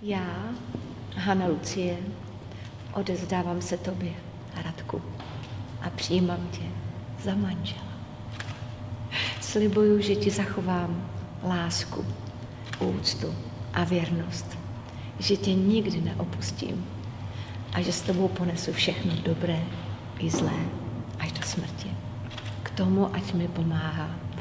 Já, Hana Lucie, odevzdávám se tobě, Radku, a přijímám tě za manžela. Slibuju, že ti zachovám lásku, úctu a věrnost, že tě nikdy neopustím a že s tebou ponesu všechno dobré i zlé až do smrti. K tomu, ať mi pomáhá